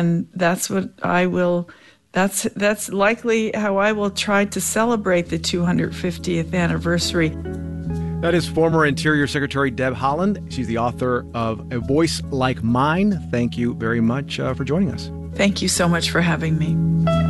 And that's what I will, that's likely how I will try to celebrate the 250th anniversary. That is former Interior Secretary Deb Haaland. She's the author of A Voice Like Mine. Thank you very much for joining us. Thank you so much for having me.